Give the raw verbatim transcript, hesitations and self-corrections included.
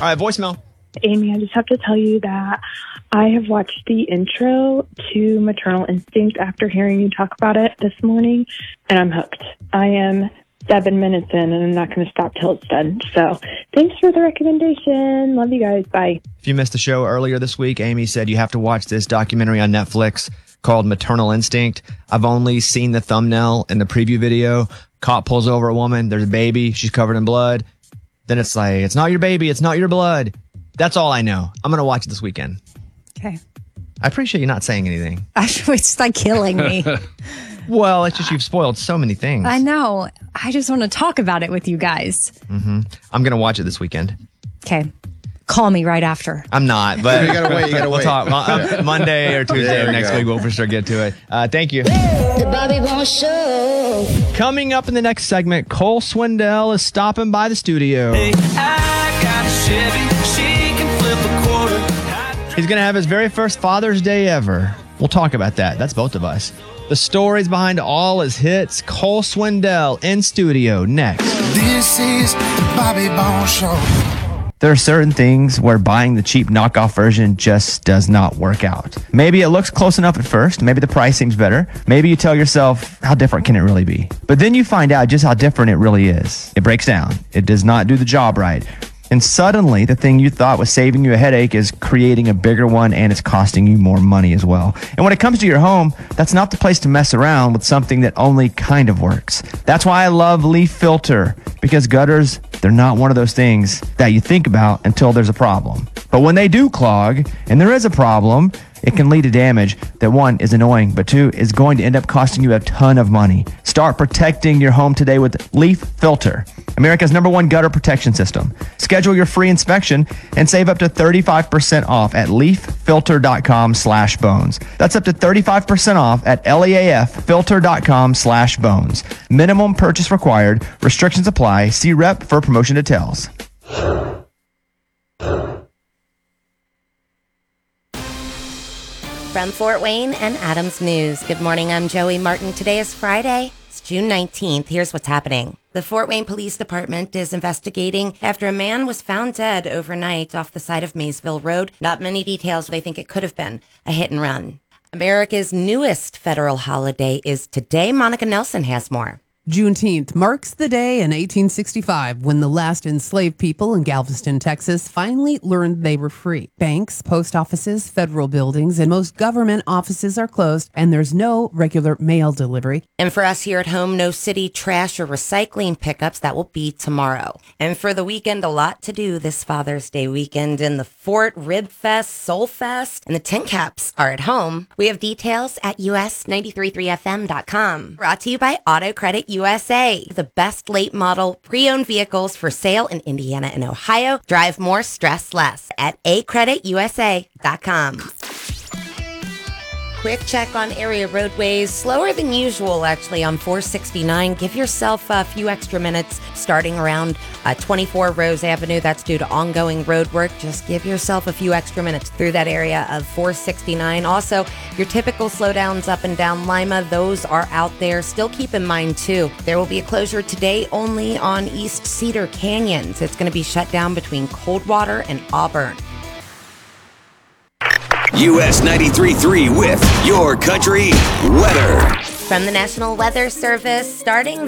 right, voicemail. Amy, I just have to tell you that I have watched the intro to Maternal Instinct after hearing you talk about it this morning, and I'm hooked. I am seven minutes in, and I'm not going to stop till it's done. So thanks for the recommendation. Love you guys. Bye. If you missed the show earlier this week, Amy said you have to watch this documentary on Netflix called Maternal Instinct. I've only seen the thumbnail and the preview video. Cop pulls over a woman. There's a baby. She's covered in blood. Then it's like, it's not your baby. It's not your blood. That's all I know. I'm going to watch it this weekend. Okay. I appreciate you not saying anything. It's like killing me. Well, it's just you've spoiled so many things. I know. I just want to talk about it with you guys. Mm-hmm. I'm going to watch it this weekend. Okay. Call me right after. I'm not, but you gotta wait. You gotta we'll wait. talk uh, Monday or Tuesday There of we next go. week. We'll for sure get to it. Uh, thank you. The Bobby Bones Show. Coming up in the next segment, Cole Swindell is stopping by the studio. Hey, I got a Chevy. She can flip a quarter. He's going to have his very first Father's Day ever. We'll talk about that. That's both of us. The stories behind all his hits. Cole Swindell in studio next. This is the Bobby Bones Show. There are certain things where buying the cheap knockoff version just does not work out. Maybe it looks close enough at first. Maybe the price seems better. Maybe you tell yourself, how different can it really be? But then you find out just how different it really is. It breaks down. It does not do the job right. And suddenly, the thing you thought was saving you a headache is creating a bigger one, and it's costing you more money as well. And when it comes to your home, that's not the place to mess around with something that only kind of works. That's why I love Leaf Filter, because gutters, they're not one of those things that you think about until there's a problem. But when they do clog, and there is a problem, it can lead to damage that, one, is annoying, but two, is going to end up costing you a ton of money. Start protecting your home today with Leaf Filter, America's number one gutter protection system. Schedule your free inspection and save up to thirty-five percent off at leaffilter.com slash bones. That's up to thirty-five percent off at leaffilter.com slash bones. Minimum purchase required. Restrictions apply. See rep for promotion details. From Fort Wayne and Adams News. Good morning, I'm Joey Martin. Today is Friday. It's June nineteenth. Here's what's happening. The Fort Wayne Police Department is investigating after a man was found dead overnight off the side of Maysville Road. Not many details, but they think it could have been a hit and run. America's newest federal holiday is today. Monica Nelson has more. Juneteenth marks the day in eighteen sixty-five when the last enslaved people in Galveston, Texas finally learned they were free. Banks, post offices, federal buildings, and most government offices are closed, and there's no regular mail delivery. And for us here at home, no city trash or recycling pickups. That will be tomorrow. And for the weekend, a lot to do this Father's Day weekend in the Fort, Rib Fest, Soul Fest, and the Tin Caps are at home. We have details at U S ninety-three point three F M dot com. Brought to you by Auto Credit U S A, the best late model pre-owned vehicles for sale in Indiana and Ohio. Drive more, stress less at a credit u s a dot com. Quick check on area roadways. Slower than usual, actually, on four sixty-nine. Give yourself a few extra minutes starting around uh, twenty-four Rose Avenue. That's due to ongoing road work. Just give yourself a few extra minutes through that area of four sixty-nine. Also, your typical slowdowns up and down Lima, those are out there. Still keep in mind, too, there will be a closure today only on East Cedar Canyons. It's going to be shut down between Coldwater and Auburn. U S ninety-three point three with Your Country Weather. From the National Weather Service, starting